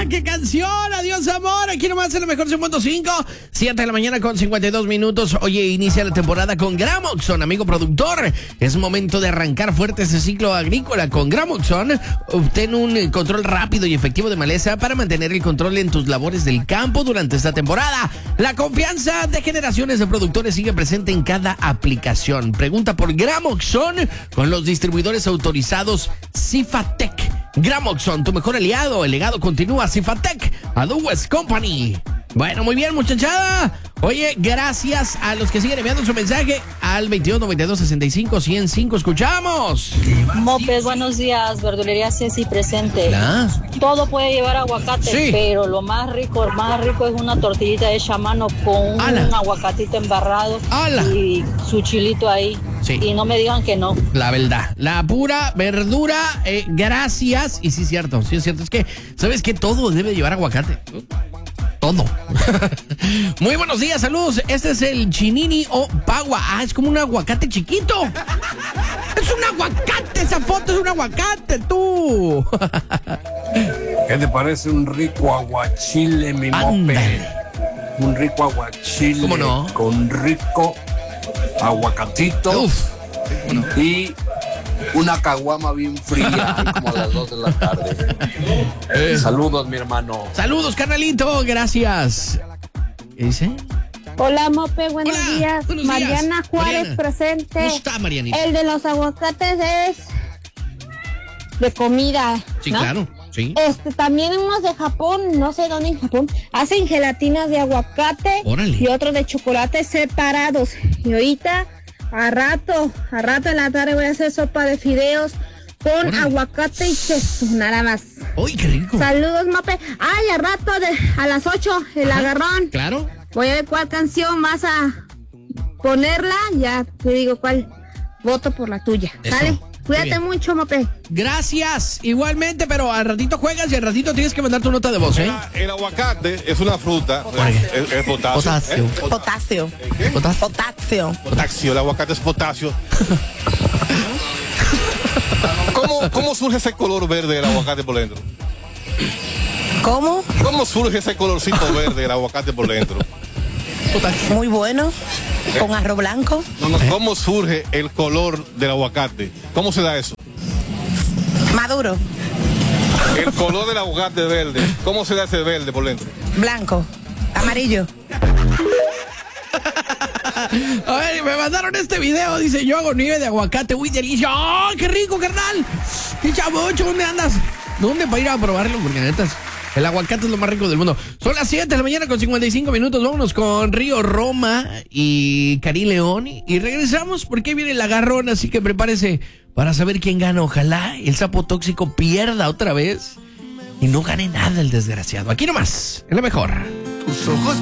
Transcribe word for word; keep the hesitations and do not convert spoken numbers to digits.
¡Qué canción! ¡Adiós, amor! Aquí nomás en la mejor ciento cinco, siete de la mañana con cincuenta y dos minutos. Oye, inicia la temporada con Gramoxone, amigo productor. Es momento de arrancar fuerte ese ciclo agrícola. Con Gramoxone, obtén un control rápido y efectivo de maleza para mantener el control en tus labores del campo durante esta temporada. La confianza de generaciones de productores sigue presente en cada aplicación. Pregunta por Gramoxone con los distribuidores autorizados Cifatec. Gramoxone, tu mejor aliado. El legado continúa. Cifatec, Adues Company. Bueno, muy bien, muchachada. Oye, gracias a los que siguen enviando su mensaje al veintidós noventa y dos sesenta y cinco ciento cinco. Escuchamos. Mopes, buenos días. Verdulería Ceci presente. ¿La? Todo puede llevar aguacate, Sí. pero lo más rico, el más rico es una tortillita hecha a mano con ¡Hala! un aguacatito embarrado ¡Hala! y su chilito ahí. Sí. Y no me digan que no. La verdad, la pura verdura, eh, gracias. Y sí es cierto, sí es cierto. Es que, ¿sabes qué? Todo debe llevar aguacate. Todo. Muy buenos días, saludos. Este es el chinini o pagua. Ah, es como un aguacate chiquito. Es un aguacate, esa foto es un aguacate, tú. ¿Qué te parece un rico aguachile, mi mope? Ándale. Un rico aguachile. ¿Cómo no? Con rico aguacatito. Uf. Y una caguama bien fría, ahí como a las dos de la tarde. Eh. Saludos, mi hermano. Saludos, carnalito, gracias. ¿Qué dice? Hola, Mope, buenos Hola, días. buenos Mariana días. Juárez Mariana. presente. ¿Cómo está, Marianita? El de los aguacates es de comida, Sí, ¿no? claro, sí. Este, también unos de Japón, no sé dónde en Japón, hacen gelatinas de aguacate Órale. y otros de chocolate separados. Y ahorita, a rato, a rato en la tarde voy a hacer sopa de fideos con Órale. aguacate y queso, nada más. ¡Uy, qué rico! Saludos, Mope. Ay, a rato, de, a las ocho, el Ajá, agarrón. Claro. Voy a ver cuál canción vas a ponerla. Ya te digo cuál voto por la tuya. Eso, ¿Sale? muy Cuídate bien. mucho, Mope. Gracias, igualmente, pero al ratito juegas y al ratito tienes que mandar tu nota de voz, ¿eh? Mira, el aguacate es una fruta, qué? es, es potasio. Potasio. ¿eh? Pot- Potasio. ¿Qué? Potasio. Potasio. Potasio, el aguacate es potasio. ¿Cómo, ¿Cómo surge ese color verde del aguacate por dentro? ¿Cómo? ¿Cómo surge ese colorcito verde del aguacate por dentro? Muy bueno. Con arroz blanco. No, no, ¿cómo surge el color del aguacate? ¿Cómo se da eso? Maduro. El color del aguacate verde. ¿Cómo se da ese verde por dentro? Blanco. Amarillo. A ver, me mandaron este video, dice, yo hago nieve de aguacate, uy, delicioso. ¡Oh, qué rico, carnal! ¡Qué chavocho! ¿Dónde andas? ¿Dónde para ir a probarlo? Porque netas, el aguacate es lo más rico del mundo. Son las siete de la mañana con cincuenta y cinco minutos. Vámonos con Río Roma y Karim León. Y regresamos porque ahí viene el agarrón. Así que prepárese para saber quién gana. Ojalá el sapo tóxico pierda otra vez y no gane nada el desgraciado. Aquí nomás, es lo mejor. Tus ojos